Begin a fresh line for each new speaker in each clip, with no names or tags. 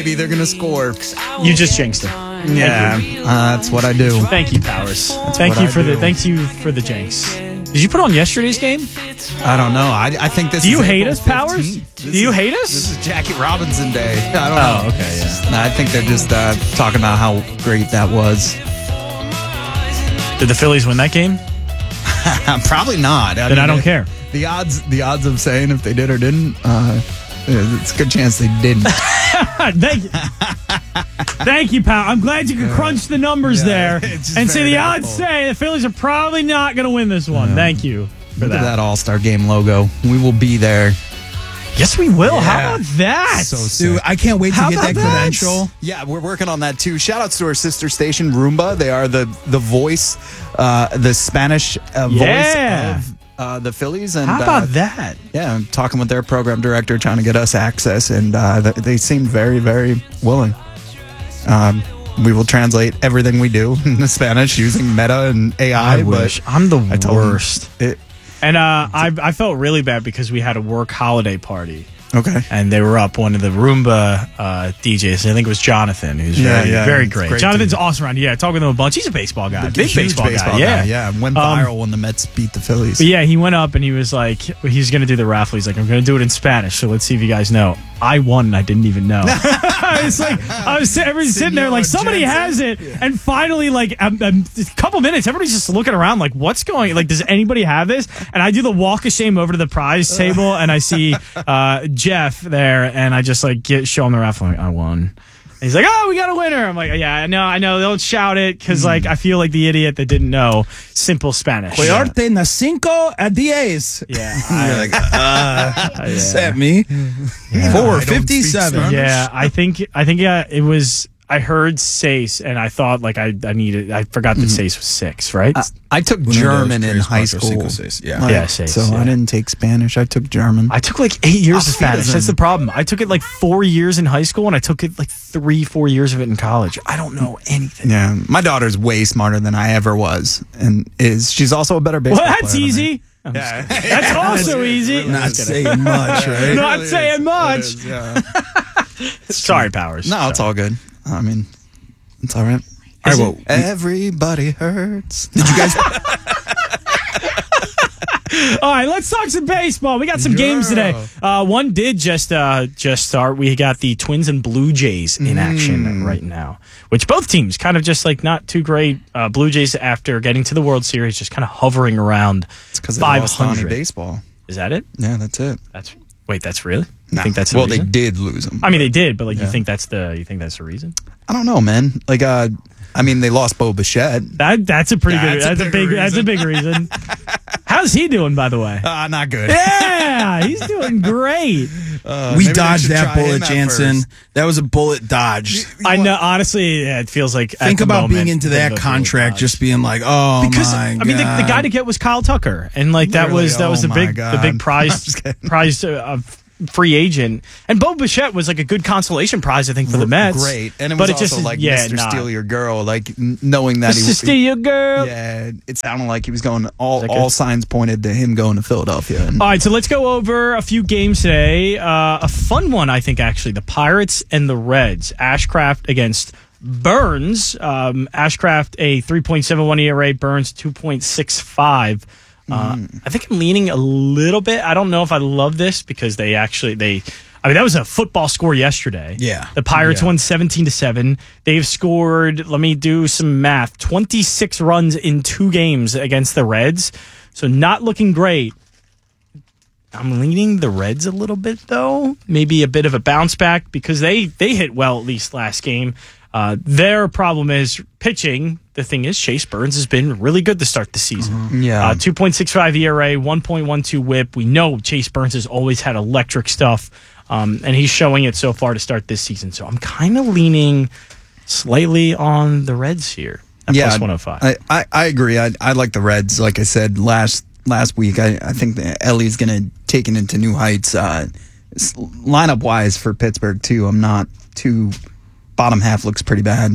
baby. They're going to score.
You just jinxed it.
Yeah, that's what I do.
Thank you, Powers. Thank you for the jinx. Did you put on yesterday's game?
I don't know. I think this.
Do you
is
hate
April
us, Powers?
15th.
Do you hate us?
This is Jackie Robinson Day. I don't know.
Oh, okay, yeah.
No, I think they're just talking about how great that was.
Did the Phillies win that game?
Probably not.
Then I don't care.
The odds of saying if they did or didn't, it's a good chance they didn't.
Thank you. Thank you, pal. I'm glad you could crunch the numbers there and say the odds say the Phillies are probably not going to win this one. Thank you for
Look at that All-Star Game logo. We will be there.
Yes, we will.
Yeah.
How about that?
So sick.
Dude, I can't wait to get that credential.
Yeah, we're working on that too. Shout outs to our sister station, Roomba. They are the voice, the Spanish voice of the Phillies. And
how about that?
Yeah, I'm talking with their program director, trying to get us access, and they seem very, very willing. We will translate everything we do into Spanish using Meta and AI.
I wish. I'm the worst. And I felt really bad because we had a work holiday party.
Okay.
And they were up one of the Roomba DJs. I think it was Jonathan, who's very great. Jonathan's awesome around. Yeah, talk with him a bunch. He's a baseball guy. Big baseball guy.
Yeah. Went viral when the Mets beat the Phillies.
But yeah, he went up and he was like, he's going to do the raffle. He's like, I'm going to do it in Spanish. So let's see if you guys know. I won and I didn't even know. I was sitting there like, somebody has it. Yeah. And finally, like a couple minutes, everybody's just looking around like, what's going on? Like, does anybody have this? And I do the walk of shame over to the prize table and I see Jeff there and I just like show him the raffle. I'm like, I won. And he's like, oh, we got a winner. I'm like, yeah, I know. Don't shout it because like I feel like the idiot that didn't know simple Spanish.
Cuidarte na 5 a 10.
Yeah.
You're like, set me. 4:57.
Yeah, I think it was. I heard seis, and I thought like I forgot that seis was 6, right?
I took German in high school.
Yeah, seis.
So I didn't take Spanish. I took German.
I took like 8 years of Spanish. That's the problem. I took it like 4 years in high school, and I took it like 3-4 years of it in college. I don't know anything.
Yeah, my daughter's way smarter than I ever was, and she's also a better baseball player.
Well, that's easy.
Yeah.
That's also easy.
Not saying much, right?
Not saying much. Sorry, Powers.
No, it's all good. I mean, it's all right. Everybody hurts.
Did you guys?
All right, let's talk some baseball. We got some games today. One did just start. We got the Twins and Blue Jays in action right now, which both teams kind of just like not too great. Blue Jays after getting to the World Series, just kind of hovering around.
It's because they lost on baseball.
Is that it?
Yeah, that's it.
That's really? You
No.
think that's
they did lose them.
I mean, they did, but like, you think that's the reason?
I don't know, man. Like, I mean, they lost Bo Bichette.
That's a pretty good. That's a big reason. How's he doing, by the way?
Not good.
Yeah, he's doing great.
We dodged that bullet, Jansen. That was a bullet dodged.
I know. Honestly, it feels like.
Think about being into that contract, just being like, oh
because,
my god.
I mean, the guy to get was Kyle Tucker, and like that was the big prize free agent, and Bo Bichette was like a good consolation prize, I think, for the Mets.
Great, and it was also like Mr. Steal Your Girl, like knowing that
Mr. Steal Your Girl.
Yeah, it sounded like he was going. All signs pointed to him going to Philadelphia.
All right, so let's go over a few games today. A fun one, I think, actually. The Pirates and the Reds. Ashcraft against Burns. Ashcraft a 3.71 ERA. Burns 2.65. I think I'm leaning a little bit. I don't know if I love this because I mean, that was a football score yesterday.
Yeah.
The Pirates won 17-7. They've scored, let me do some math, 26 runs in 2 games against the Reds. So not looking great. I'm leaning the Reds a little bit, though. Maybe a bit of a bounce back because they hit well at least last game. Their problem is pitching. The thing is, Chase Burns has been really good to start the season.
Yeah.
2.65 ERA, 1.12 whip. We know Chase Burns has always had electric stuff, and he's showing it so far to start this season. So I'm kind of leaning slightly on the Reds here at plus 105.
I agree. I like the Reds. Like I said last week, I think that Ellie's going to take it into new heights. Lineup-wise for Pittsburgh, too, I'm not too... Bottom half looks pretty bad.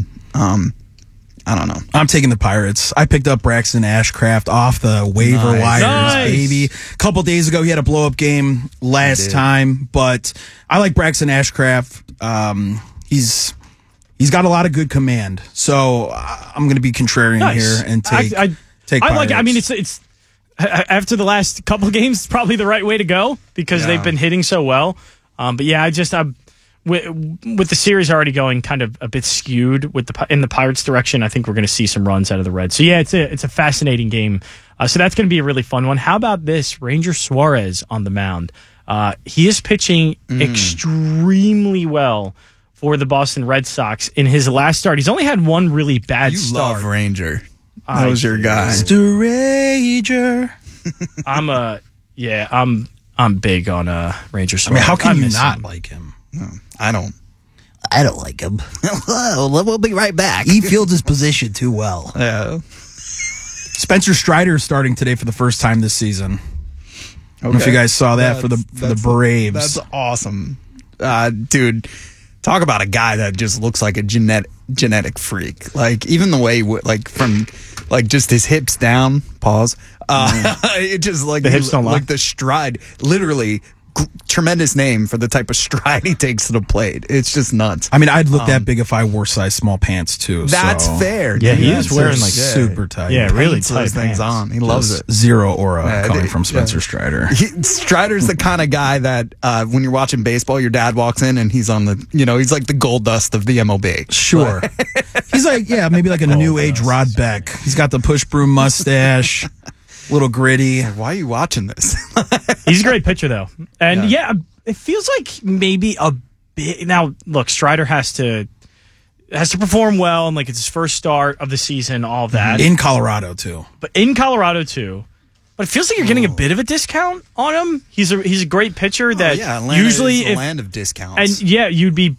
I don't know.
I'm taking the Pirates. I picked up Braxton Ashcraft off the waiver wires, baby. A couple days ago, he had a blow-up game last time, but I like Braxton Ashcraft. He's got a lot of good command. So I'm going to be contrarian here and take
I like it. I mean,
Pirates.
it's after the last couple of games, it's probably the right way to go because they've been hitting so well. But yeah, with the series already going kind of a bit skewed in the Pirates' direction, I think we're going to see some runs out of the Reds. So yeah, it's a fascinating game. So that's going to be a really fun one. How about this? Ranger Suarez on the mound. He is pitching extremely well for the Boston Red Sox in his last start. He's only had one really bad start.
Love Ranger. That was your guy.
Mr. Ranger.
I'm big on Ranger Suarez.
I mean, how can you not like him?
I don't.
I don't like him. Well, we'll be right back. He fields his position too well.
Yeah.
Spencer Strider is starting today for the first time this season. I don't know if you guys saw that for the Braves.
That's awesome. Dude, talk about a guy that just looks like a genetic freak. Like, even the way, from just his hips down, pause. It just like
the hips don't lie.
Like the stride, literally. Tremendous name for the type of stride he takes to the plate. It's just nuts.
I mean, I'd look that big if I wore size small pants too.
That's fair.
Yeah,
dude.
he is wearing like
super tight.
Yeah, really
Paints
tight
those things
pants.
on. He loves it.
Zero aura coming from Spencer Strider.
Strider's the kind of guy that when you're watching baseball, your dad walks in and he's on he's like the gold dust of the MLB.
Sure. He's like, maybe like a new age Rod Beck. He's got the push broom mustache. Little gritty.
Why are you watching this?
He's a great pitcher, though. And it feels like maybe a bit. Now, look, Strider has to perform well, and like it's his first start of the season, all of that.
In Colorado, too.
But in Colorado, too. But it feels like you're getting a bit of a discount on him. He's a great pitcher that
Atlanta
usually
is the land of discounts.
And you'd be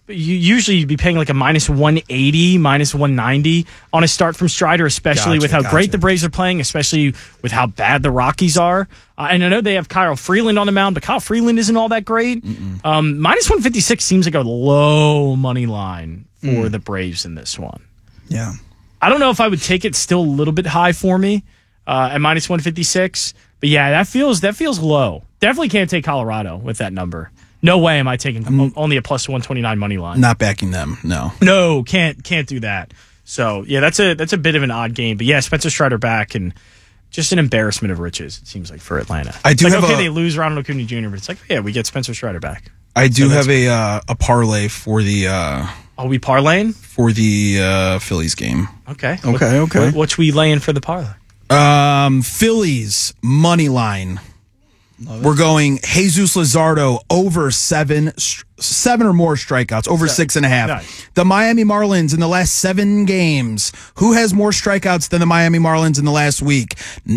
paying like a minus 180, minus 190 on a start from Strider, especially with how great the Braves are playing, especially with how bad the Rockies are. And I know they have Kyle Freeland on the mound, but Kyle Freeland isn't all that great. Minus 156 seems like a low money line for the Braves in this one.
Yeah.
I don't know if I would take it, still a little bit high for me at minus 156. But yeah, that feels low. Definitely can't take Colorado with that number. No way am I taking only a plus 129 money line.
Not backing them, no.
No, can't do that. So yeah, that's a bit of an odd game. But yeah, Spencer Strider back and just an embarrassment of riches, it seems like, for Atlanta. They lose Ronald Acuna Jr., but it's like, yeah, we get Spencer Strider back.
I do have a parlay for the
Are we parlaying?
For the Phillies game.
Okay.
Okay.
What's we laying for the parlay?
Phillies money line. We're going Jesus Luzardo over seven or more strikeouts, over 6.5.
Nice.
The Miami Marlins in the last 7 games. Who has more strikeouts than the Miami Marlins in the last week?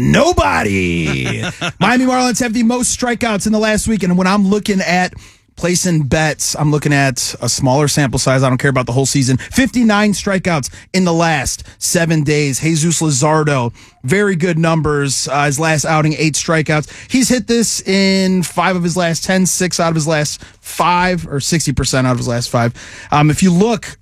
Nobody. Miami Marlins have the most strikeouts in the last week. And when I'm looking at placing bets, I'm looking at a smaller sample size. I don't care about the whole season. 59 strikeouts in the last 7 days. Jesus Luzardo, very good numbers. His last outing, 8 strikeouts. He's hit this in 5 of his last 10, 6 out of his last 5, or 60% out of his last 5. If you look,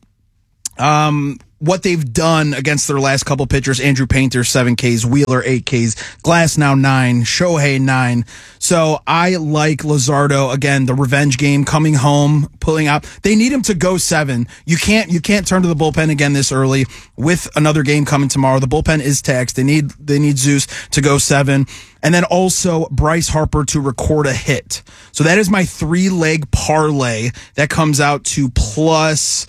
what they've done against their last couple pitchers, Andrew Painter, 7 Ks, Wheeler, 8 Ks, Glass now 9, Shohei 9. So I like Luzardo. Again, the revenge game, coming home, pulling out. They need him to go 7. You can't turn to the bullpen again this early with another game coming tomorrow. The bullpen is taxed. They need Zeus to go 7. And then also Bryce Harper to record a hit. So that is my 3-leg parlay that comes out to plus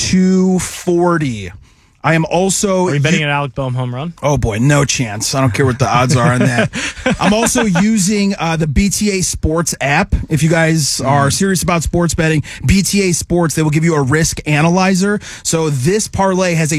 240. I am also...
Are you betting an Alec Boehm home run?
Oh, boy, no chance. I don't care what the odds are on that. I'm also using the BTA Sports app. If you guys are serious about sports betting, BTA Sports, they will give you a risk analyzer. So this parlay has a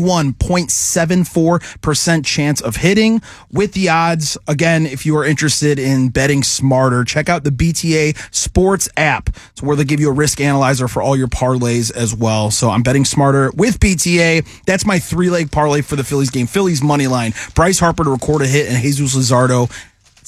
21.74% chance of hitting. With the odds, again, if you are interested in betting smarter, check out the BTA Sports app. It's where they give you a risk analyzer for all your parlays as well. So I'm betting smarter with BTA. That's my 3-leg parlay for the Phillies game. Phillies money line. Bryce Harper to record a hit and Jesus Luzardo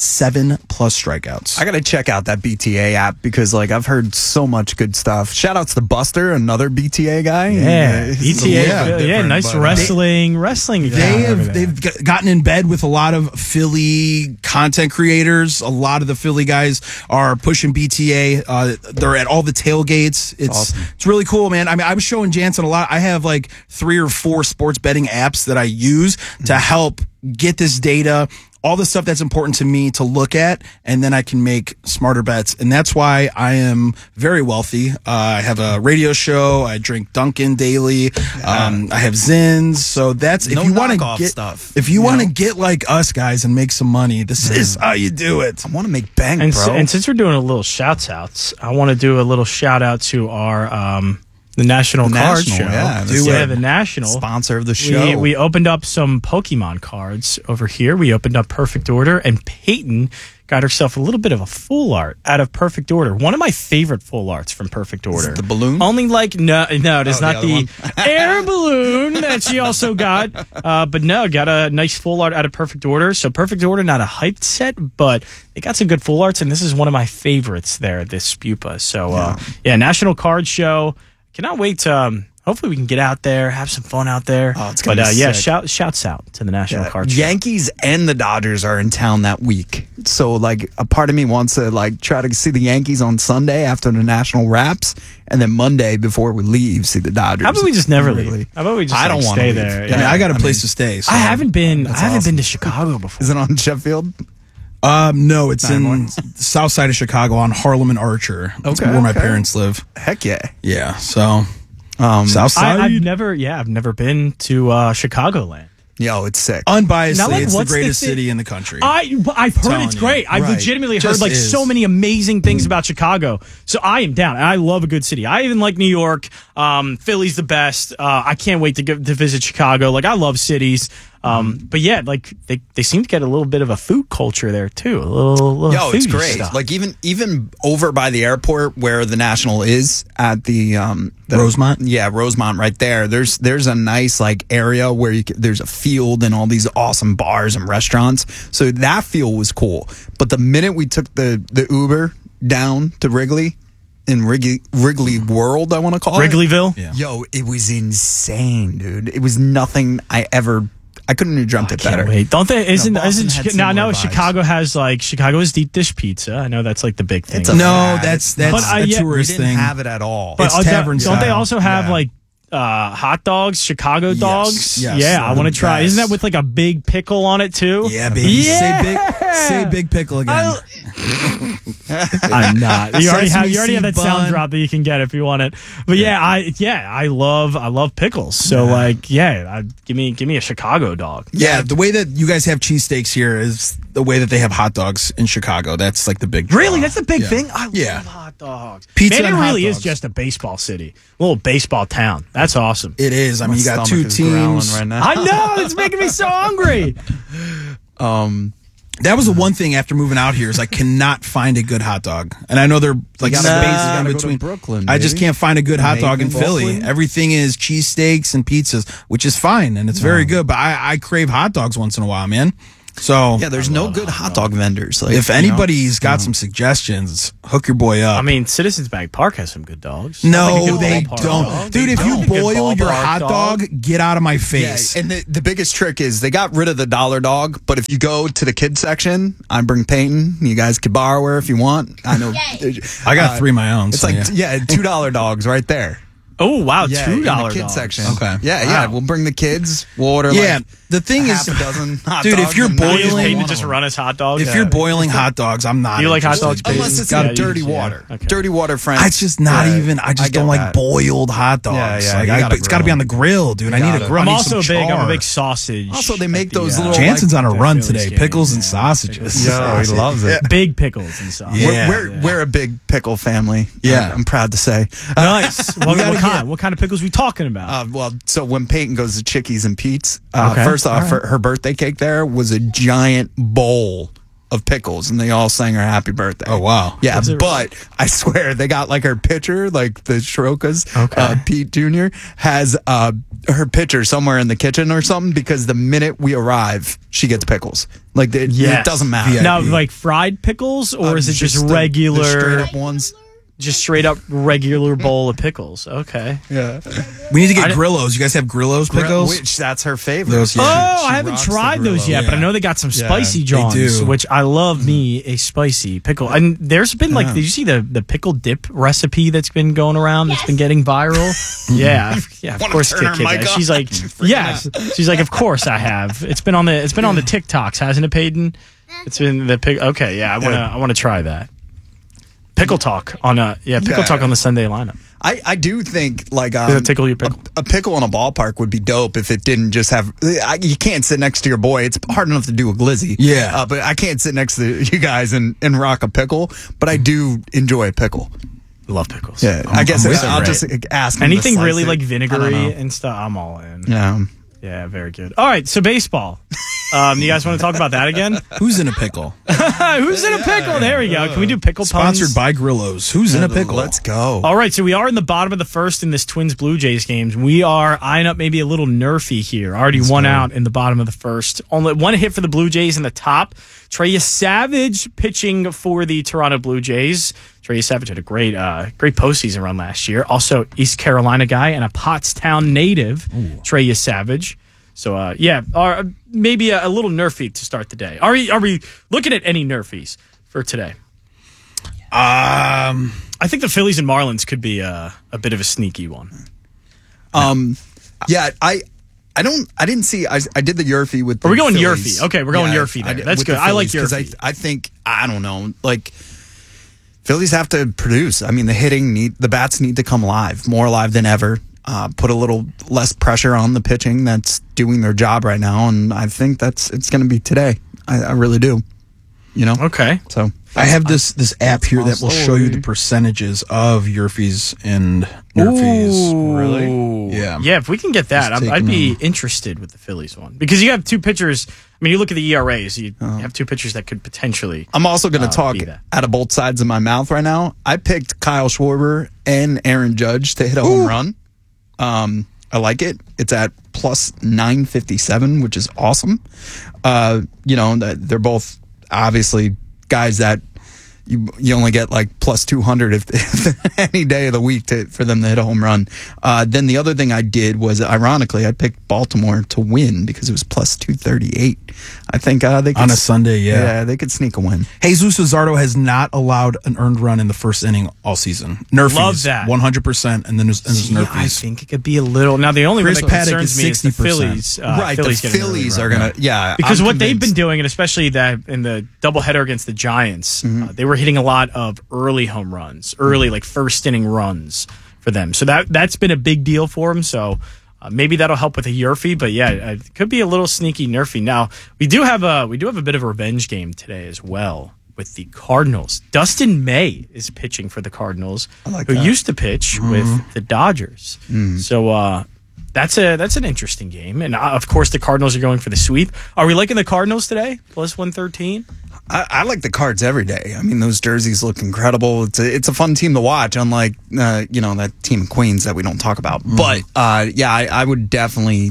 7+ strikeouts.
I gotta check out that BTA app because like I've heard so much good stuff. Shout outs to Buster, another BTA guy.
Yeah,
He's a
BTA.
little bit different,
Nice
but,
wrestling.
They've gotten in bed with a lot of Philly content creators. A lot of the Philly guys are pushing BTA. They're at all the tailgates. It's really cool, man. I mean, I was showing Jansen a lot. I have like 3 or 4 sports betting apps that I use to help get this data, all the stuff that's important to me to look at, and then I can make smarter bets. And that's why I am very wealthy. I have a radio show. I drink Dunkin' daily. I have Zins. So that's if
No
you want to
knockoff
get
stuff,
if you want to get like us guys and make some money, this is how you do it.
I want to make bank,
And,
bro.
and since we're doing a little shouts outs, I want to do a little shout out to our the National Card
National,
Show.
yeah,
The National
sponsor of the show.
We opened up some Pokemon cards over here. We opened up Perfect Order, and Peyton got herself a little bit of a full art out of Perfect Order. One of my favorite full arts from Perfect Order.
the balloon?
Only like no, it is
the
not
other
the
one.
air balloon that she also got. But no, got a nice full art out of Perfect Order. So Perfect Order, not a hyped set, but they got some good full arts, and this is one of my favorites there at this Spupa. So National Card Show. Cannot wait to hopefully we can get out there, have some fun out there.
Oh, it's gonna be sick.
Shouts out to the National Card Show.
Yankees and the Dodgers are in town that week. So like a part of me wants to like try to see the Yankees on Sunday after the National wraps, and then Monday before we leave see the Dodgers.
How about we just never leave? How about we just
I don't
like,
wanna
stay
leave.
there?
Yeah.
I mean, I got a
I
place
mean,
to stay. So.
I haven't been
awesome.
to Chicago before.
Is it on Sheffield?
No, it's in the south side of Chicago on Harlem and Archer. That's
Okay,
where my
okay.
parents live.
Heck yeah.
Yeah, so south side.
I've never been to Chicagoland.
Yo, it's sick.
Unbiasedly,
Now, like,
it's the
what's the
greatest
thing-
city in the country.
I've heard
telling
it's
you.
great. I've
Right.
legitimately heard
Just
like
is.
so many amazing things about Chicago. So I am down. And I love a good city. I even like New York. Philly's the best. I can't wait to visit Chicago. Like I love cities. But yeah, like they seem to get a little bit of a food culture there too. A little
Yo, it's
foodie
great.
stuff.
Like even over by the airport where the National is at the
Rosemont?
Yeah, Rosemont right there. There's a nice like area where there's a field and all these awesome bars and restaurants. So that feel was cool. But the minute we took the Uber down to Wrigley in Wrigley World, I want to call
Wrigleyville.
Yeah.
it. Yo, it was insane, dude. It was nothing I couldn't have dreamt it better.
Wait, don't they? Isn't
Boston had
now? I know
similar vibes.
Chicago has like Chicago has deep dish pizza. I know that's like the big thing.
It's a
no,
fad.
that's
But,
a
yeah,
We
tourist
didn't
thing.
have it at all.
But
It's tavern
don't they
style.
also have
Yeah.
like hot dogs, Chicago dogs?
yes.
Yeah, I
The
want to try.
best.
Isn't that with like a big pickle on it too?
Yeah, baby.
Yeah.
Say big pickle again.
I'm not. You already have
Sesame
that
seed
sound
bun.
drop that you can get if you want it. But I love pickles. So give me a Chicago dog.
Yeah, the way that you guys have cheesesteaks here is the way that they have hot dogs in Chicago. That's like the big draw.
Really, that's the big
Yeah.
thing. I
Yeah.
love hot dogs.
Pizza
Man,
and
it
hot
really is
dogs.
just a baseball city, a little baseball town. That's awesome.
It is. I mean, you got two
Stomach is growling
teams.
right now.
I know it's making me so hungry.
That was the one thing after moving out here is I cannot find a good hot dog. And I know they're like
gotta
spaces
go
in
to
between.
Brooklyn,
I just
maybe.
can't find a good hot dog in
Nathan,
Philly.
Brooklyn?
Everything is cheesesteaks and pizzas, which is fine and it's very good. But I crave hot dogs once in a while, man. So
Yeah, there's no good hot dog vendors. Like,
if
you know?
anybody's got some suggestions, hook your boy up.
I mean, Citizens Bank Park has some good dogs.
no,
Like a good
they
ballpark
don't.
dog.
Dude,
They
if
don't.
you
A good
boil your
ballpark
hot dog, get out of my
Yeah,
face.
and the biggest trick is they got rid of the dollar dog, but if you go to the kids section, I bring Peyton. You guys could borrow her if you want. I know.
I got 3 of my own.
It's
so
like
yeah.
$2 dogs right there.
Oh wow,
Yeah,
$2
in the
dogs.
kids section.
Okay.
Yeah.
Wow.
We'll bring the kids. We'll order.
Yeah,
like
the thing
half
is,
a dozen hot
dude, if
dogs
you're
and not
You just
boiling-
Peyton
one
to just
of them.
run his hot dogs.
if you're boiling hot dogs, I'm not.
Do you like hot
interested.
dogs,
Unless it's
Yeah,
in
you
dirty
just- yeah.
water.
Okay.
Dirty water, friends.
It's just not
Yeah,
even. I just
get
don't like
that.
boiled hot dogs.
Yeah,
like
you gotta
it's got to be
grill
on the grill, dude. I need
gotta.
a grill.
I'm
I need
also
some
big. I'm a
char.
big sausage.
Also, they make
at the,
those little-
Jansen's on a
the
run
Phillies
today.
game,
Pickles and
yeah.
sausages.
Yo, he loves it.
Big pickles and stuff.
Yeah.
We're a big pickle family.
Yeah.
I'm proud to say.
Nice. What
gotta
kind? What kind of pickles we talking about?
Well, so when Peyton goes to Chickies and Pete's,
Okay.
first off,
All right.
her birthday cake there was a giant bowl of pickles, and they all sang her happy birthday.
Oh, wow.
Yeah,
Is it
but I swear they got like her pitcher, like the Sorokas.
Okay.
Pete Jr. has her pitcher somewhere in the kitchen or something, because the minute we arrive, she gets pickles. Like it doesn't matter.
VIP.
Now, like fried pickles, or is it just
the
regular,
straight up ones?
just straight up regular bowl of pickles? Okay.
Yeah.
We need to get Grillos. You guys have Grillos pickles?
Which that's her favorite.
Those, yeah.
Oh,
She
I haven't
rocks the
tried those
Grillo.
yet, but I
Yeah.
know they got some spicy
they
Johns,
do.
which I love me a spicy pickle. And there's been like, did you see the pickle dip recipe that's been going around? That's been getting viral. Yeah, yeah. Of
Wanna
course,
turn her
Kid
mic
does.
on?
She's like, yes. She's like, of course I have. It's been on the TikToks, hasn't it, Peyton? It's been the pig. Okay, yeah. I want to try that. Pickle talk on talk on the Sunday lineup.
I do think like
Does it tickle your pickle?
a pickle in a ballpark would be dope if it didn't just have. You can't sit next to your boy. It's hard enough to do a glizzy.
Yeah.
But I can't sit next to you guys and rock a pickle. But I do enjoy a pickle.
Love pickles.
Yeah, I guess
with
I'll
you.
just ask him to
Anything
slice
really
it.
like
I don't
vinegary
know.
and stuff, I'm all in.
Yeah.
Yeah, very good. All right, so baseball. You guys want to talk about that again?
Who's in a pickle?
Who's in a pickle? There we go. Can we do pickle puns?
Sponsored by Grillos. Who's in a pickle?
Let's go.
All right, so we are in the bottom of the first in this Twins Blue Jays games. We are eyeing up maybe a little nerfy here. Already one out in the bottom of the first. Only one hit for the Blue Jays in the top. Trey Savage pitching for the Toronto Blue Jays. Trey Savage had a great postseason run last year. Also, East Carolina guy and a Pottstown native, Trey Savage. So, maybe a little nerfy to start the day. Are we looking at any nerfies for today? I think the Phillies and Marlins could be a bit of a sneaky one.
Yeah, I didn't see. I did the Yurfie with.
Are we going
Phillies.
Yurfie? Okay, we're going Yurfie there.
did
That's
with
good.
the
I like
Phillies, 'cause
Yurfie.
I think I don't know. Like Phillies have to produce. I mean, the bats need to come alive, more alive than ever. Put a little less pressure on the pitching that's doing their job right now, and I think it's going to be today. I really do. You know.
Okay.
So
I have this app here that will show you the percentages of Yurfies and Nerfies.
Really?
Yeah.
Yeah, if we can get that,
Just
I'd be
taking
interested with the Phillies one. Because you have two pitchers. I mean, you look at the ERAs, you have two pitchers that could potentially.
I'm also going to talk
be that.
out of both sides of my mouth right now. I picked Kyle Schwarber and Aaron Judge to hit a home run. I like it. It's at plus 957, which is awesome. They're both obviously guys that you only get like plus 200 if any day of the week for them to hit a home run. Then the other thing I did was, ironically, I picked Baltimore to win because it was plus 238. I think they could,
On a Sunday, yeah.
they could sneak a win.
Jesus Luzardo has not allowed an earned run in the first inning all season. Nerfies.
Love that.
100%, and then there's
I
Nerfies.
think it could be a little. Now, the only
Chris
one that
Paddock
concerns
is
me is the
60%.
Phillies.
Right, the
getting an early
Phillies
run.
are going to,
Because
I'm
what they've been
convinced.
doing, and especially that in the doubleheader against the Giants, they were hitting a lot of early home runs, early like first inning runs for them. So that's been a big deal for them. So maybe that'll help with a Yurfie. But yeah, it could be a little sneaky Nerfy. Now we do have a bit of a revenge game today as well with the Cardinals. Dustin May is pitching for the Cardinals, who used to pitch with the Dodgers. So that's an interesting game, and of course the Cardinals are going for the sweep. Are we liking the Cardinals today? Plus 113.
I like the Cards every day. I mean, those jerseys look incredible. It's a fun team to watch, unlike that team in Queens that we don't talk about. But I would definitely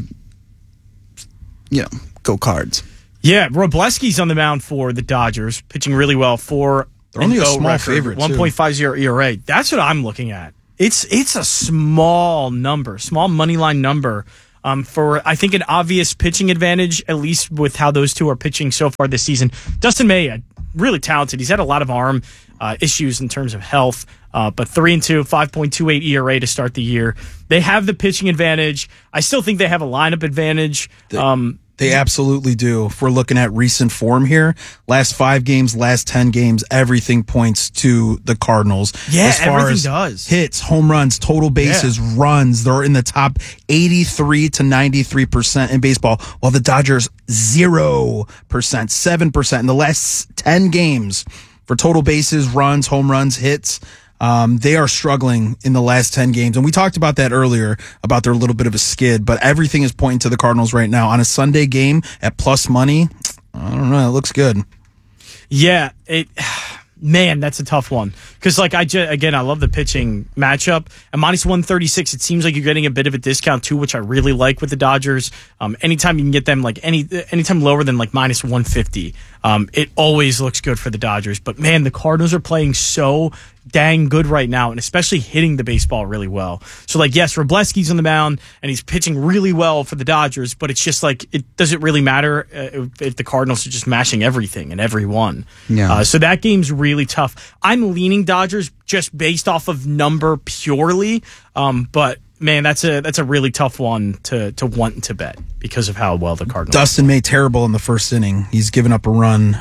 go Cards.
Yeah, Robleski's on the mound for the Dodgers, pitching really well.
They're only a small favorite, too.
1.50 ERA. That's what I'm looking at. It's a small number, small money line number. For, I think, an obvious pitching advantage, at least with how those two are pitching so far this season. Dustin May, really talented. He's had a lot of arm issues in terms of health, but 3-2, 5.28 ERA to start the year. They have the pitching advantage. I still think they have a lineup advantage.
They absolutely do. If we're looking at recent form here, last 5 games, last 10 games, everything points to the Cardinals.
Yeah,
as far
everything
as
does.
hits, home runs, total bases, runs, they're in the top 83 to 93% in baseball, while the Dodgers 0%, 7% in the last 10 games for total bases, runs, home runs, hits. They are struggling in the last 10 games. And we talked about that earlier, about their little bit of a skid, but everything is pointing to the Cardinals right now. On a Sunday game at plus money, I don't know, it looks good.
Yeah, man, that's a tough one. Because, like, I love the pitching matchup. At minus 136, it seems like you're getting a bit of a discount, too, which I really like with the Dodgers. Anytime you can get them, like, anytime lower than, like, minus 150, it always looks good for the Dodgers. But, man, the Cardinals are playing so dang good right now, and especially hitting the baseball really well. So, like, yes, Robleski's on the mound, and he's pitching really well for the Dodgers, but it's just, like, it doesn't really matter if the Cardinals are just mashing everything and everyone.
Yeah.
So that game's really tough. I'm leaning Dodgers just based off of number purely, but man, that's a really tough one to want to bet because of how well the Cardinals.
Dustin May terrible in the first inning. He's given up a run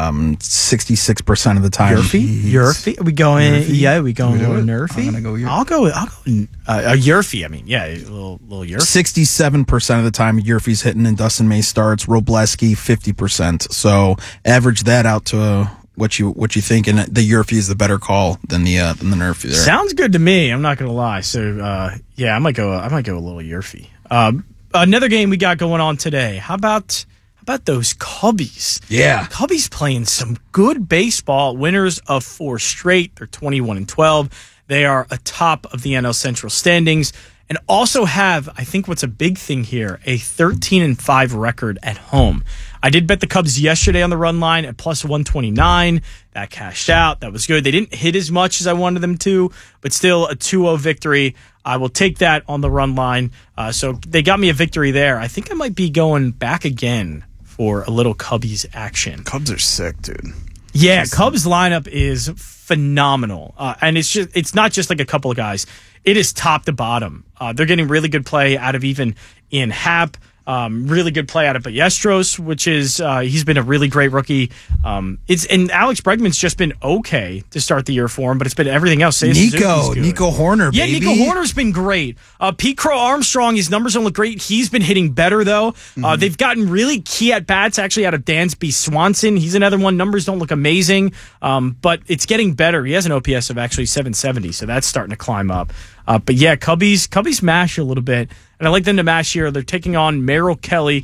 66% of the time.
Yurfie? Are we going?
Yurfie?
Yeah, we going
Nerfy?
Nerfy?
I'm gonna go Yurfie.
I'll go a Yurfie. I mean, yeah, a little Yurfie.
67% of the time Yurfie's hitting and Dustin May starts. Robleski 50%. So average that out to what you think, and the Yurfie is the better call than the Nerfie there.
Sounds good to me. I'm not gonna lie. So yeah, I might go a little Yurfie. Another game we got going on today. How about those Cubbies?
Yeah.
Cubbies playing some good baseball. Winners of 4 straight. They're 21-12. They are atop of the NL Central standings and also have, I think what's a big thing here, a 13-5 record at home. I did bet the Cubs yesterday on the run line at plus 129. That cashed out. That was good. They didn't hit as much as I wanted them to, but still a 2-0 victory. I will take that on the run line. So they got me a victory there. I think I might be going back again for a little Cubbies action.
Cubs are sick, dude.
Yeah, Cubs lineup is phenomenal. And it's not just like a couple of guys. It is top to bottom. They're getting really good play out of even Ian Happ. Really good play out of Ballesteros, which is he's been a really great rookie. And Alex Bregman's just been okay to start the year for him, but it's been everything else.
Nico Horner,
yeah,
baby.
Nico Horner's been great. Pete Crow Armstrong, his numbers don't look great. He's been hitting better though. They've gotten really key at bats actually out of Dansby Swanson. He's another one. Numbers don't look amazing, but it's getting better. He has an OPS of actually 770, so that's starting to climb up. But yeah, Cubbies mash a little bit. And I like them to mash here. They're taking on Merrill Kelly.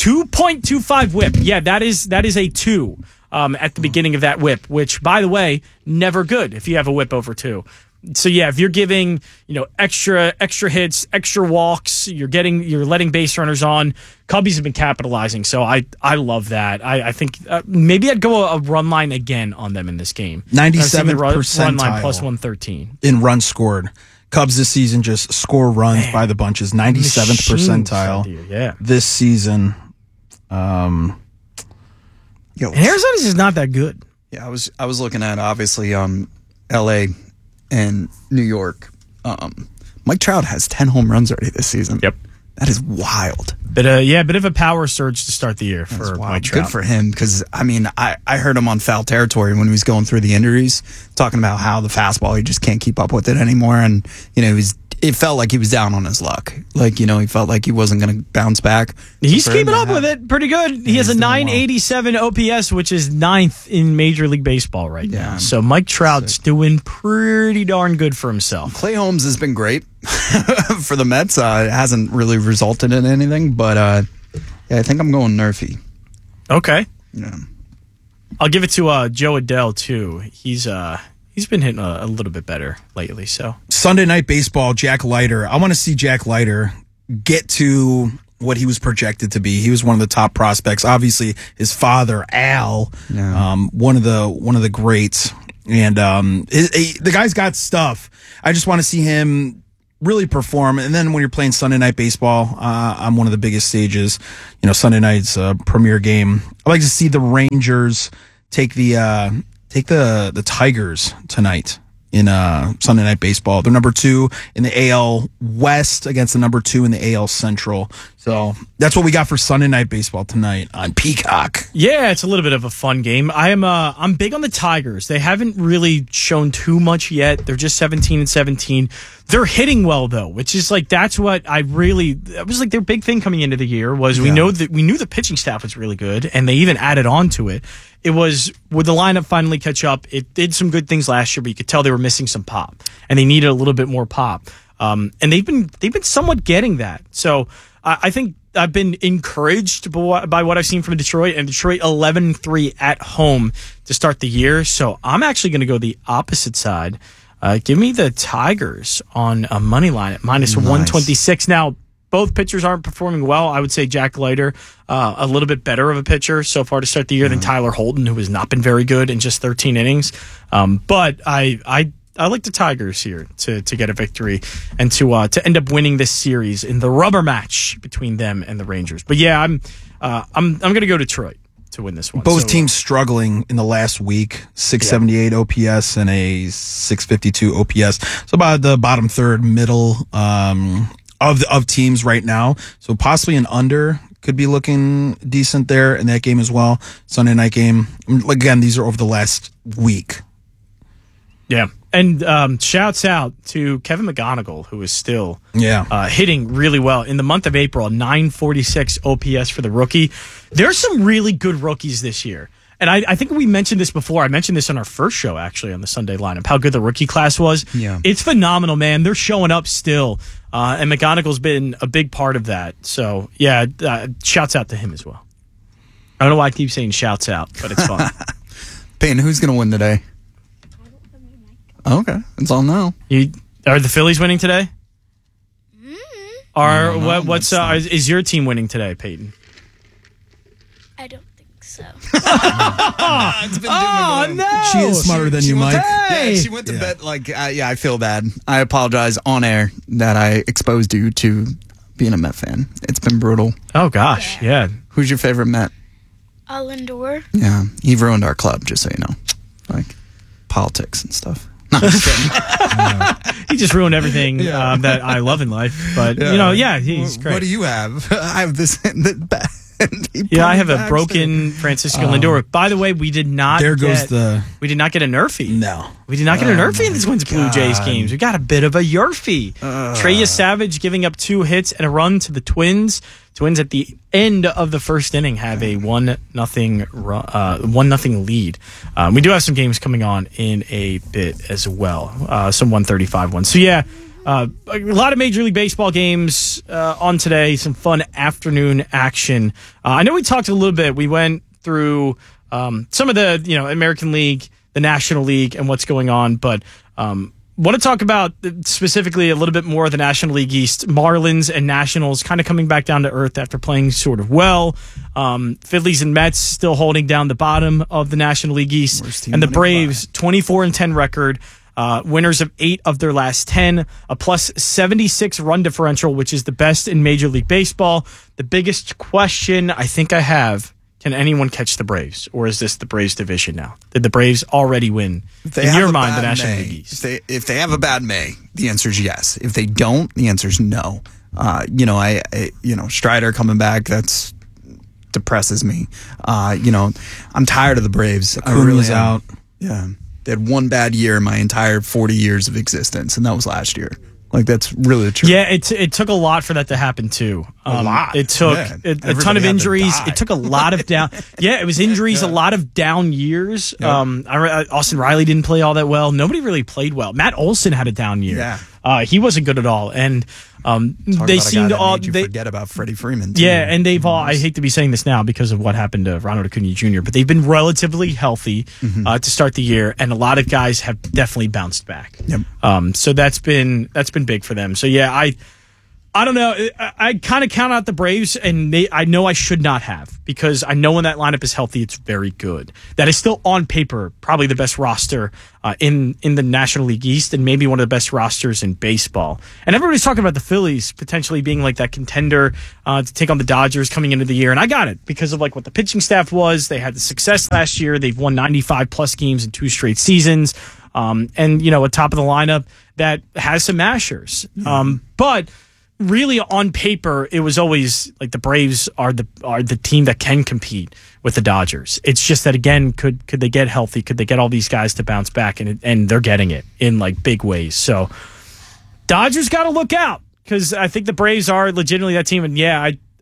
2.25 whip. Yeah, that is a 2 at the beginning of that whip, which, by the way, never good if you have a whip over 2. So yeah, if you're giving, extra hits, extra walks, you're letting base runners on. Cubbies have been capitalizing, so I love that. I think maybe I'd go a run line again on them in this game.
97th
run line
percentile
plus 113
in runs scored. Cubs this season just score runs by the bunches. 97th percentile this season.
And Arizona's just not that good.
Yeah, I was looking at obviously L.A. and New York. Mike Trout has 10 home runs already this season.
Yep,
that is wild.
But bit of a power surge to start the year for Mike Trout.
Good for him because I heard him on Foul Territory when he was going through the injuries, talking about how the fastball he just can't keep up with it anymore, and it felt like he was down on his luck. Like, he felt like he wasn't going to bounce back.
He's keeping up with it pretty good. He has a 987 OPS, which is 9th in Major League Baseball right now. So Mike Trout's doing pretty darn good for himself.
Clay Holmes has been great for the Mets. It hasn't really resulted in anything, but I think I'm going Nerfy.
Okay.
Yeah.
I'll give it to Joe Adele, too. He's been hitting a little bit better lately. So
Sunday Night Baseball, Jack Leiter. I want to see Jack Leiter get to what he was projected to be. He was one of the top prospects. Obviously, his father, Al, one of the greats, and the guy's got stuff. I just want to see him really perform. And then when you're playing Sunday Night Baseball on one of the biggest stages, Sunday night's premier game. I like to see the Rangers take the Tigers tonight in Sunday Night Baseball. They're number 2 in the AL West against the number 2 in the AL Central. So that's what we got for Sunday Night Baseball tonight on Peacock.
Yeah, it's a little bit of a fun game. I'm big on the Tigers. They haven't really shown too much yet. They're just 17-17. They're hitting well though, which is like that was like their big thing coming into the year was we knew the pitching staff was really good and they even added on to it. It was would the lineup finally catch up? It did some good things last year, but you could tell they were missing some pop and they needed a little bit more pop. And they've been somewhat getting that. So I think I've been encouraged by what I've seen from Detroit, and Detroit 11-3 at home to start the year. So I'm actually going to go the opposite side. Give me the Tigers on a money line at minus 126. Now, both pitchers aren't performing well. I would say Jack Leiter, a little bit better of a pitcher so far to start the year than Tyler Holton, who has not been very good in just 13 innings. But I like the Tigers here to get a victory and to end up winning this series in the rubber match between them and the Rangers. But yeah, I'm going to go Detroit to win this one.
Both teams struggling in the last week. 678 OPS and a 652 OPS. So about the bottom third, middle of teams right now. So possibly an under could be looking decent there in that game as well. Sunday night game. Again, these are over the last week.
Yeah. And shouts out to Kevin McGonigal, who is still hitting really well. In the month of April, 946 OPS for the rookie. There's some really good rookies this year. And I think we mentioned this before. I mentioned this on our first show, actually, on the Sunday lineup, how good the rookie class was.
Yeah.
It's phenomenal, man. They're showing up still. And McGonigal's been a big part of that. So, yeah, shouts out to him as well. I don't know why I keep saying shouts out, but it's fun.
Peyton, who's going to win today? Okay, it's all now.
Are the Phillies winning today? Is your team winning today, Peyton?
I don't think so.
No!
She is smarter than you, Mike.
Yeah, she went to bed I feel bad. I apologize on air that I exposed you to being a Met fan. It's been brutal.
Oh gosh, yeah.
Who's your favorite Met?
Lindor.
Yeah, he ruined our club, just so you know. Like politics and stuff. No, I'm just kidding.
He just ruined everything that I love in life. But, he's great.
What do you have? I have this.
I have a broken Francisco Lindor. By the way, we did not get a Nerfie.
No.
We did not get a Nerfie in this Twins Blue Jays games. We got a bit of a Yerfie. Trey Savage giving up 2 hits and a run to the Twins. Twins at the end of the first inning have a 1-0 lead. We do have some games coming on in a bit as well. Some 135 ones. So yeah, a lot of Major League Baseball games on today. Some fun afternoon action. I know we talked a little bit. We went through some of the American League, the National League, and what's going on, but want to talk about specifically a little bit more of the National League East. Marlins and Nationals kind of coming back down to earth after playing sort of well. Phillies and Mets still holding down the bottom of the National League East. And the Braves, 24-10 record. Winners of 8 of their last 10, a plus 76 run differential, which is the best in Major League Baseball. The biggest question I think I have, can anyone catch the Braves? Or is this the Braves division now? Did the Braves already win, in your mind, the National League East?
If they have a bad May, the answer is yes. If they don't, the answer is no. Strider coming back, that's depresses me. I'm tired of the Braves. I really am.
Out.
Yeah. They had one bad year in my entire 40 years of existence, and that was last year. Like, that's really true.
Yeah, it took a lot for that to happen, too.
A lot.
It took a ton of injuries. It took a lot of down. Yeah, it was injuries, a lot of down years. Yep. Austin Riley didn't play all that well. Nobody really played well. Matt Olson had a down year.
Yeah.
He wasn't good at all. And they seemed to all
forget about Freddie Freeman, too.
Yeah, and they've all, I hate to be saying this now because of what happened to Ronald Acuna Jr., but they've been relatively healthy to start the year, and a lot of guys have definitely bounced back.
Yep.
So that's been big for them. So yeah, I don't know. I kind of count out the Braves, and I know I should not have, because I know when that lineup is healthy, it's very good. That is still on paper probably the best roster in the National League East, and maybe one of the best rosters in baseball. And everybody's talking about the Phillies potentially being like that contender to take on the Dodgers coming into the year, and I got it because of like what the pitching staff was. They had the success last year. They've won 95 plus games in 2 straight seasons, and a top of the lineup that has some mashers, but. Really, on paper, it was always like the Braves are the team that can compete with the Dodgers. It's just that, again, could they get healthy? Could they get all these guys to bounce back? And they're getting it in like big ways. So Dodgers got to look out, because I think the Braves are legitimately that team. And yeah,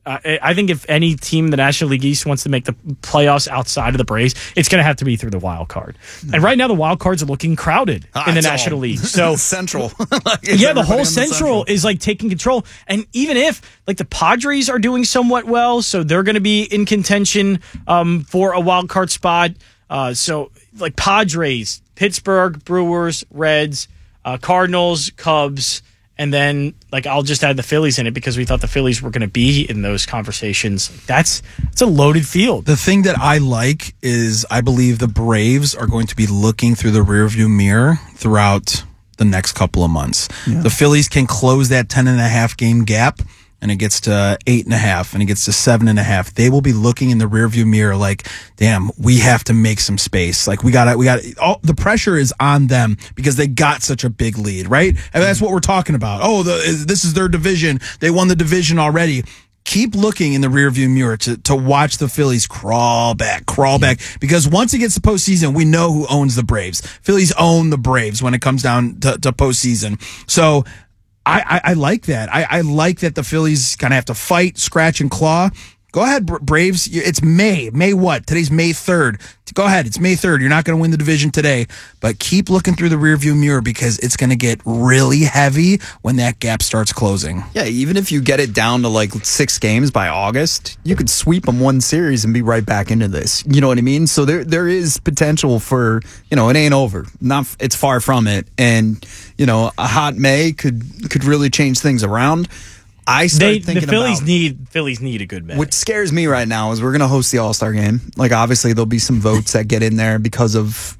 I think if any team in the National League East wants to make the playoffs outside of the Braves, it's going to have to be through the wild card. And right now, the wild cards are looking crowded in the National League. So
Central.
yeah, the whole Central is like taking control. And even if like the Padres are doing somewhat well, so they're going to be in contention for a wild card spot. So like Padres, Pittsburgh, Brewers, Reds, Cardinals, Cubs. And then, like, I'll just add the Phillies in it because we thought the Phillies were going to be in those conversations. It's a loaded field.
The thing that I like is I believe the Braves are going to be looking through the rearview mirror throughout the next couple of months. Yeah. The Phillies can close that 10.5 game gap, and it gets to 8.5, and it gets to 7.5. They will be looking in the rearview mirror like, damn, we have to make some space. Like we got all the pressure is on them because they got such a big lead, right? And that's what we're talking about. Oh, this is their division. They won the division already. Keep looking in the rearview mirror to watch the Phillies crawl back. Because once it gets to postseason, we know who owns the Braves. Phillies own the Braves when it comes down to postseason. So I like that. I like that the Phillies kind of have to fight, scratch, and claw. Go ahead, Braves. It's May. May what? Today's May 3rd. Go ahead. It's May 3rd. You're not going to win the division today, but keep looking through the rearview mirror because it's going to get really heavy when that gap starts closing.
Yeah, even if you get it down to like 6 games by August, you could sweep them one series and be right back into this. You know what I mean? So there is potential for, it ain't over. It's far from it. And, a hot May could really change things around. I started thinking
the Phillies need a good May.
What scares me right now is we're going to host the All-Star game. Like, obviously, there'll be some votes that get in there because of,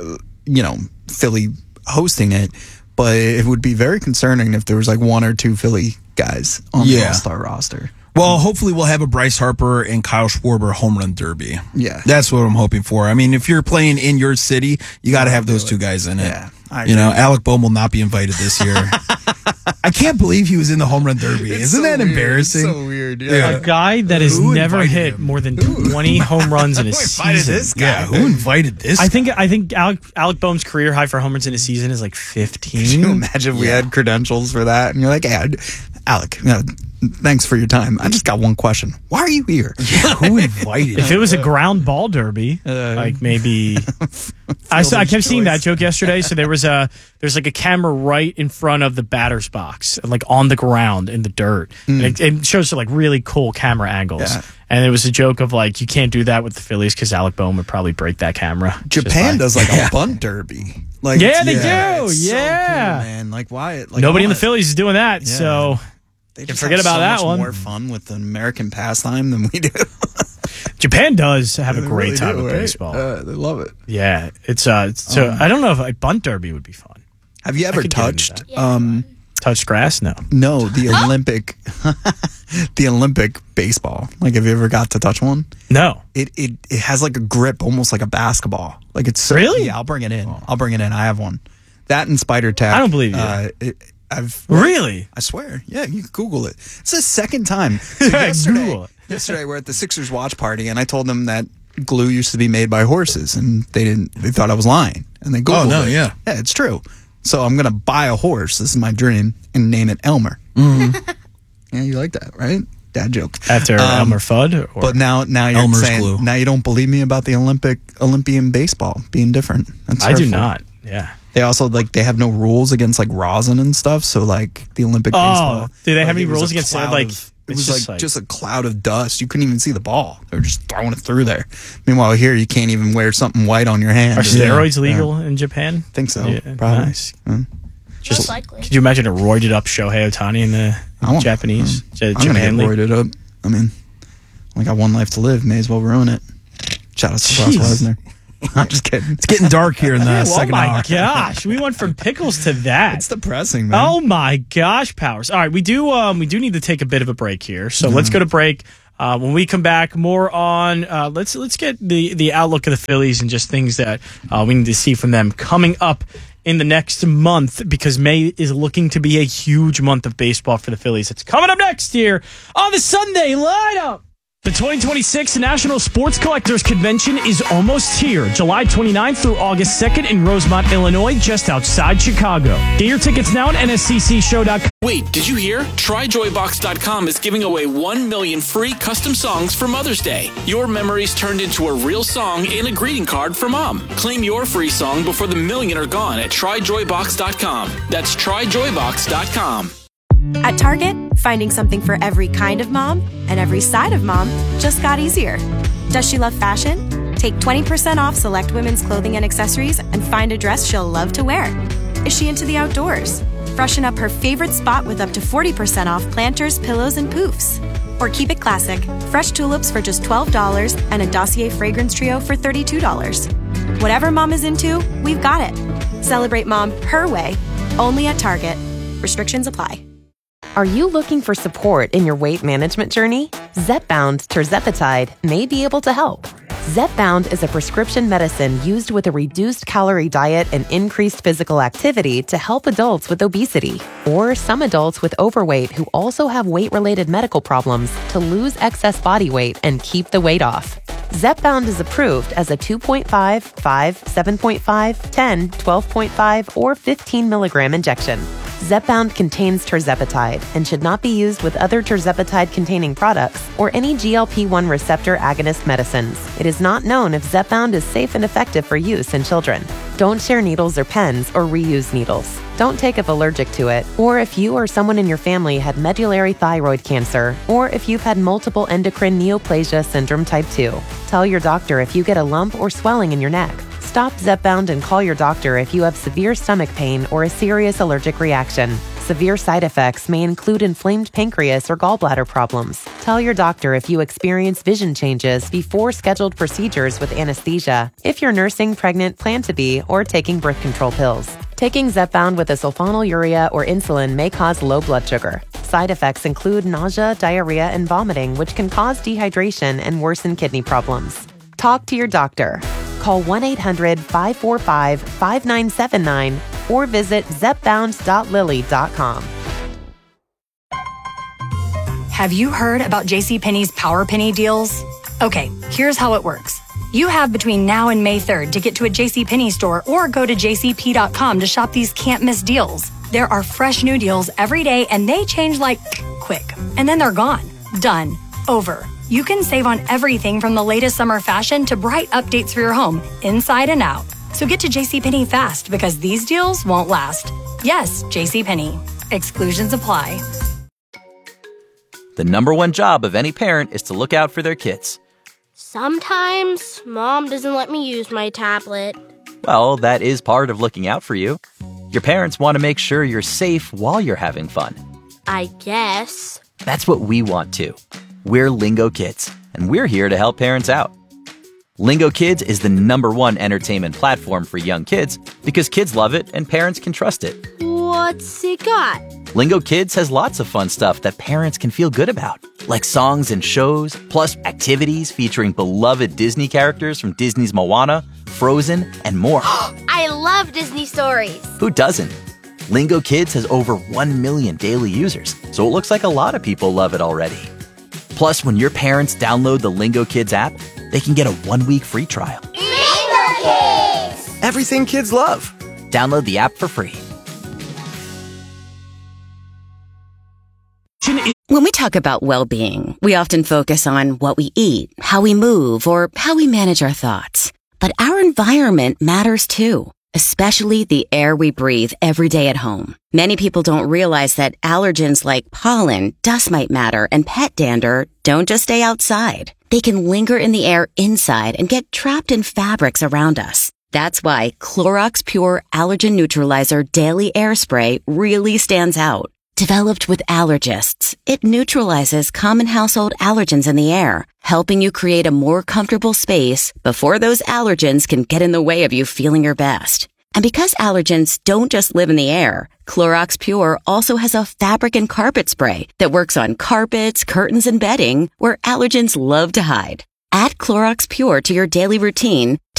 Philly hosting it. But it would be very concerning if there was like 1 or 2 Philly guys on the All-Star roster.
Well, hopefully we'll have a Bryce Harper and Kyle Schwarber home run derby.
Yeah.
That's what I'm hoping for. I mean, if you're playing in your city, you got to have those 2 guys in it.
Yeah.
Alec Boehm will not be invited this year. I can't believe he was in the home run derby. Isn't that embarrassing?
It's so weird. Yeah.
A guy that has never hit more than 20 home runs in a season.
This guy?
Yeah, who invited this?
I think Alec Boehm's career high for home runs in a season is like 15.
Can you imagine we had credentials for that? And you're like, hey, Alec, thanks for your time. I just got one question. Why are you here?
Yeah, who invited?
If it was a ground ball derby, like maybe I kept seeing that joke yesterday. So there's like a camera right in front of the batter's box, like on the ground in the dirt, and it shows like really cool camera angles. Yeah. And it was a joke of like you can't do that with the Phillies because Alec Boehm would probably break that camera.
Japan does like a bunt derby. Like,
they do.
It's
Yeah,
so cool, man. Like why? Like,
nobody in the Phillies is doing that.
Yeah.
So.
They
just forget about that one.
More fun with the American pastime than we do.
Japan does have a great
really
time
do,
with
right?
baseball.
They love it.
Yeah, it's so I don't know if like bunt derby would be fun.
Have you ever touched
touched grass? No,
the Olympic, the Olympic baseball. Like, have you ever got to touch one?
No.
It has like a grip, almost like a basketball. Like it's so,
really.
Yeah, I'll bring it in. I have one. That and Spider Tack.
I don't believe you. Really?
I swear. Yeah, you can Google it. It's the second time. Yesterday we're at the Sixers watch party, and I told them that glue used to be made by horses, and they thought I was lying, and they Googled it. Yeah, it's true. So I'm gonna buy a horse. This is my dream, and name it Elmer. Mm-hmm. Yeah, you like that, right? Dad joke.
After Elmer Fudd?
But now you're
Elmer's
saying
glue.
Now you don't believe me about the Olympian baseball being different. That's
I do
hurtful.
not. Yeah.
They also they have no rules against like rosin and stuff. So like the Olympic baseball.
Do they have any rules against like?
It was just a cloud of dust. You couldn't even see the ball. They were just throwing it through there. Meanwhile, here you can't even wear something white on your hand.
Are steroids legal in Japan?
I think so.
Yeah,
probably.
Nice.
Most likely.
Could you imagine a roided up Shohei Ohtani in the Japanese
I'm gonna
Japan
get
league?
roided up. I mean, I got one life to live. May as well ruin it. Shout out to Brock Lesnar. I'm just kidding.
It's getting dark here in the second hour.
Oh my gosh, we went from pickles to that.
It's depressing, man.
Oh my gosh, Powers. All right, we do need to take a bit of a break here. So let's go to break. When we come back, more on let's get the outlook of the Phillies and just things that we need to see from them coming up in the next month, because May is looking to be a huge month of baseball for the Phillies. It's coming up next here on the Sunday Lineup. The 2026 National Sports Collectors Convention is almost here, July 29th through August 2nd in Rosemont, Illinois, just outside Chicago. Get your tickets now at nsccshow.com.
Wait, did you hear? TryJoyBox.com is giving away 1 million free custom songs for Mother's Day. Your memories turned into a real song and a greeting card for Mom. Claim your free song before the million are gone at TryJoyBox.com. That's TryJoyBox.com.
At Target, finding something for every kind of mom and every side of mom just got easier. Does she love fashion? Take 20% off select women's clothing and accessories and find a dress she'll love to wear. Is she into the outdoors? Freshen up her favorite spot with up to 40% off planters, pillows, and poofs. Or keep it classic, fresh tulips for just $12 and a Dossier fragrance trio for $32. Whatever mom is into, we've got it. Celebrate mom her way, only at Target. Restrictions apply.
Are you looking for support in your weight management journey? Zepbound tirzepatide may be able to help. Zepbound is a prescription medicine used with a reduced calorie diet and increased physical activity to help adults with obesity or some adults with overweight who also have weight-related medical problems to lose excess body weight and keep the weight off. Zepbound is approved as a 2.5, 5, 7.5, 10, 12.5, or 15 milligram injection. Zepbound contains tirzepatide and should not be used with other tirzepatide-containing products or any GLP-1 receptor agonist medicines. It is not known if Zepbound is safe and effective for use in children. Don't share needles or pens or reuse needles. Don't take if allergic to it, or if you or someone in your family had medullary thyroid cancer, or if you've had multiple endocrine neoplasia syndrome type 2. Tell your doctor if you get a lump or swelling in your neck. Stop Zepbound and call your doctor if you have severe stomach pain or a serious allergic reaction. Severe side effects may include inflamed pancreas or gallbladder problems. Tell your doctor if you experience vision changes before scheduled procedures with anesthesia, if you're nursing, pregnant, plan to be, or taking birth control pills. Taking Zepbound with a sulfonylurea or insulin may cause low blood sugar. Side effects include nausea, diarrhea, and vomiting, which can cause dehydration and worsen kidney problems. Talk to your doctor. Call 1-800-545-5979 or visit zepbound.lilly.com.
Have you heard about JCPenney's Power Penny deals? Okay, here's how it works. You have between now and May 3rd to get to a JCPenney store or go to jcp.com to shop these can't-miss deals. There are fresh new deals every day and they change like quick. And then they're gone. Done. Over. You can save on everything from the latest summer fashion to bright updates for your home, inside and out. So get to JCPenney fast because these deals won't last. Yes, JCPenney. Exclusions apply.
The number one job of any parent is to look out for their kids.
Sometimes Mom doesn't let me use my tablet.
Well, that is part of looking out for you. Your parents want to make sure you're safe while you're having fun.
I guess.
That's what we want too. We're Lingo Kids, and we're here to help parents out. Lingo Kids is the number one entertainment platform for young kids because kids love it and parents can trust it.
What's it got?
Lingo Kids has lots of fun stuff that parents can feel good about, like songs and shows, plus activities featuring beloved Disney characters from Disney's Moana, Frozen, and more.
I love Disney stories.
Who doesn't? Lingo Kids has over 1 million daily users, so it looks like a lot of people love it already. Plus, when your parents download the Lingo Kids app, they can get a 1-week free trial.
Lingo Kids!
Everything kids love. Download the app for free.
When we talk about well-being, we often focus on what we eat, how we move, or how we manage our thoughts. But our environment matters too, especially the air we breathe every day at home. Many people don't realize that allergens like pollen, dust mite matter, and pet dander don't just stay outside. They can linger in the air inside and get trapped in fabrics around us. That's why Clorox Pure Allergen Neutralizer Daily Air Spray really stands out. Developed with allergists, it neutralizes common household allergens in the air, helping you create a more comfortable space before those allergens can get in the way of you feeling your best. And because allergens don't just live in the air, Clorox Pure also has a fabric and carpet spray that works on carpets, curtains, and bedding where allergens love to hide. Add Clorox Pure to your daily routine